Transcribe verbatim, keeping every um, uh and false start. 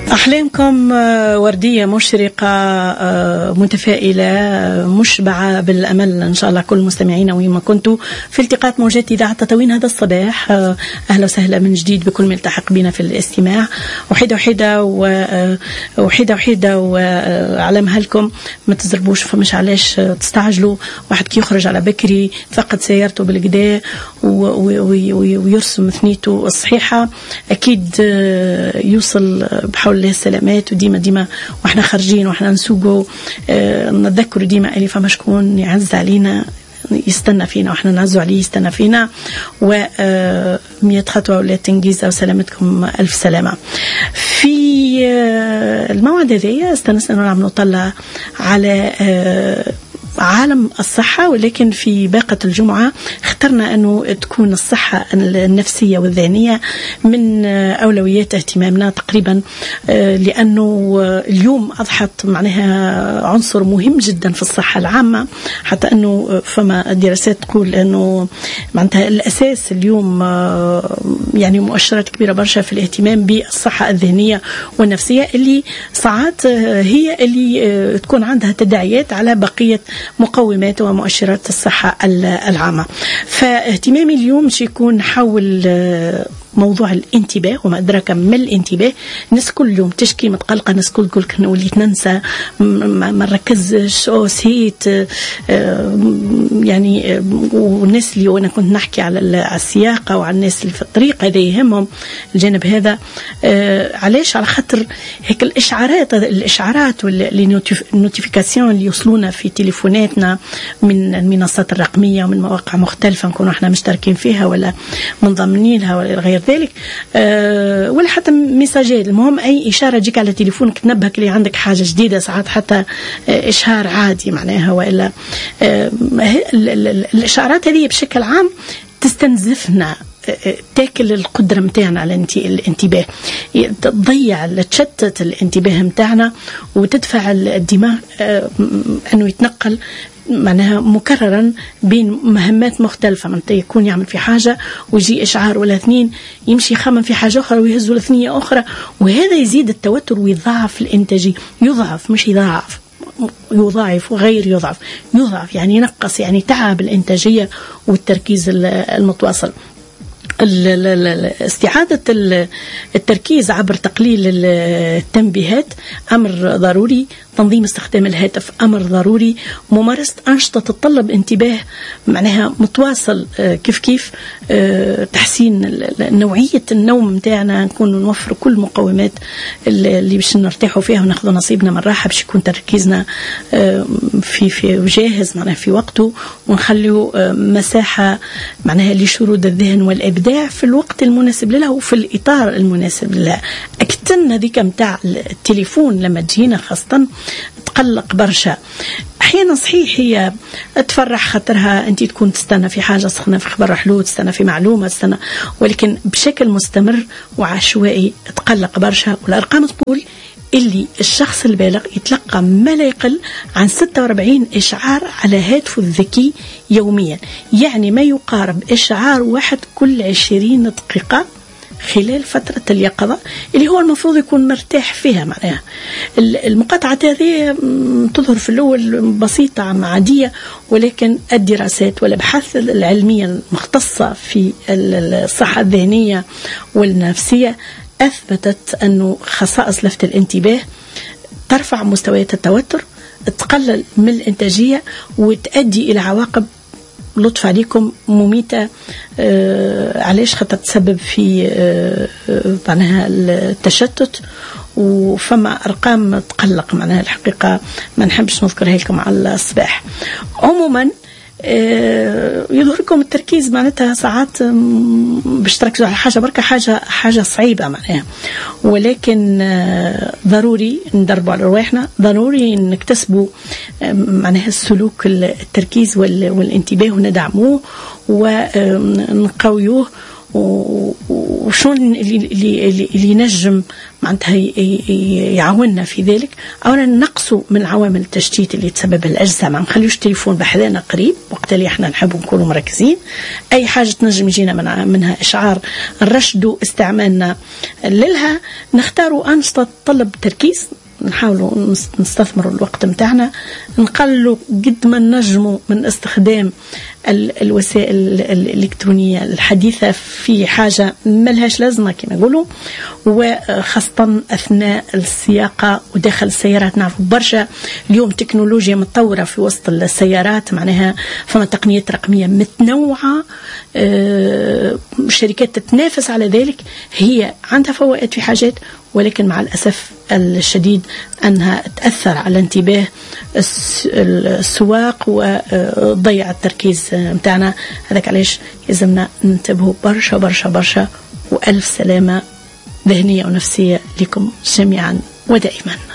أحلامكم وردية مشرقة متفائلة مشبعة بالأمل إن شاء الله. كل مستمعين وين كنتوا في التقاط موجات إذاعة تطاوين هذا الصباح، أهلا وسهلا من جديد بكل ملتحق بنا في الاستماع. وحيدة وحيدة وحيدة وحيدة وعلى مهلكم ما تزربوش، فمش علاش تستعجلوا. واحد كي يخرج على بكري فقد سيارته بالقداء ويرسم ثنيته الصحيحة أكيد يوصل بحول الله السلامات. وديما ديما واحنا خارجين واحنا نسوقوا اه نتذكر ديما اللي فما شكون يعز علينا يستنى فينا واحنا نعزوا عليه يستنى فينا. ومية خطوة ولا تنجيزة وسلامتكم ألف سلامة. في اه الموعد هذا استنسنا نعم نطلع على اه عالم الصحة، ولكن في باقة الجمعة اخترنا أنه تكون الصحة النفسية والذهنية من أولويات اهتمامنا تقريبا، لأنه اليوم أضحت معناها عنصر مهم جدا في الصحة العامة، حتى أنه فما دراسات تقول أنه معناتها الأساس اليوم يعني مؤشرات كبيرة برشا في الاهتمام بالصحة الذهنية والنفسية، اللي ساعات هي اللي تكون عندها تداعيات على بقية مقومات ومؤشرات الصحة العامة. فاهتمامي اليوم سيكون حول موضوع الانتباه وما أدراك ما الانتباه. الناس كل يوم تشكي متقلقة، الناس كل تقول كنا وليت ننسى ما نركزش أو سيت يعني. والناس اللي وانا كنت نحكي على السياقة وعلى الناس اللي في الطريق هذا يهمهم الجانب هذا. علاش؟ على خاطر هيك الإشعارات الإشعارات والنوتيفيكاسيون اللي يوصلونا في تليفوناتنا من المنصات الرقمية ومن مواقع مختلفة نكون احنا مشتركين فيها ولا منضمنين لها ولا غير ذلك، أه ولا حتى ميساجات. المهم أي إشارة تجيك على تليفونك تنبهك اللي عندك حاجة جديدة، ساعات حتى أه إشهار عادي معناها، وإلا أه الإشعارات هذه بشكل عام تستنزفنا، تاكل القدرة متاعنا على الانتباه، تضيع تشتت الانتباه متاعنا وتدفع الدماغ أنه يتنقل معناها مكررا بين مهمات مختلفة. من يكون يعمل في حاجة ويجي إشعار ولا اثنين يمشي يخمم في حاجة أخرى ويهزوا لثنية أخرى، وهذا يزيد التوتر ويضاعف الإنتاجية. يضعف مش يضاعف، يضاعف وغير يضعف، يضعف يعني ينقص، يعني تعب الإنتاجية والتركيز المتواصل. استعادة التركيز عبر تقليل التنبيهات أمر ضروري، تنظيم استخدام الهاتف أمر ضروري، ممارسة أنشطة تتطلب انتباه معناها متواصل كيف كيف، تحسين نوعية النوم متاعنا، نكون نوفر كل مقومات اللي باش نرتاحوا فيها وناخذ نصيبنا من راحة، باش يكون تركيزنا في في جاهز معناها في وقته، ونخليه مساحة معناها لشرود الذهن والإبداع في الوقت المناسب له وفي الإطار المناسب له. أكتن ذيك متاع التليفون لما تجينا خاصة تقلق برشا. أحيانا صحيح هي تفرح خاطرها أنت تكون تستنى في حاجة سخنة، في خبر حلو، تستنى في معلومة، تستنى، ولكن بشكل مستمر وعشوائي تقلق برشا. والأرقام تقول اللي الشخص البالغ يتلقى ما لا يقل عن ستة وأربعين إشعار على هاتفه الذكي يوميا، يعني ما يقارب إشعار واحد كل عشرين دقيقة خلال فترة اليقظة اللي هو المفروض يكون مرتاح فيها. معناها المقاطعة هذه تظهر في الأول بسيطة عادية، ولكن الدراسات والأبحاث العلمية المختصة في الصحة الذهنية والنفسية أثبتت أنه خصائص لفت الانتباه ترفع مستويات التوتر، تقلل من الإنتاجية، وتؤدي إلى عواقب لطف عليكم مميتة. آه علاش؟ خاطر تسبب في آه معناها التشتت، وفما أرقام تقلق معناها الحقيقة ما نحبش نذكرها لكم على الصباح. عموما آه يظهركم التركيز معناتها ساعات باش تركزوا على حاجة بركة، حاجة حاجة صعيبة معناها، ولكن آه ضروري ندربوا على رواحنا، ضروري نكتسبوا آه معناها السلوك التركيز والانتباه وندعموه ونقويوه وشون اللي اللي اللي ينجم معناتها يعاوننا في ذلك. أولا نقصوا من عوامل التشتيت اللي تسبب الأجهزة، ما نخليوش التليفون بحذانا قريب وقت اللي احنا نحب نكونوا مركزين. أي حاجة تنجم يجينا من منها إشعار نرشدوا استعمالنا لها. نختاروا أنشطة تطلب تركيز، نحاولوا نستثمروا الوقت متاعنا، نقلوا قد ما نجموا من استخدام الوسائل الإلكترونية الحديثة في حاجة ملهاش لازمة كما يقولوا، وخاصة أثناء السياقة وداخل السيارات. نعرف برشا اليوم تكنولوجيا متطورة في وسط السيارات، معناها فما تقنيات رقمية متنوعة، الشركات تتنافس على ذلك. هي عندها فوائد في حاجات، ولكن مع الأسف الشديد أنها تأثر على انتباه السواق وضيع التركيز متاعنا. هذاك علاش يلزمنا ننتبهوا برشا برشا برشا، وألف سلامة ذهنية ونفسية لكم جميعا ودائما.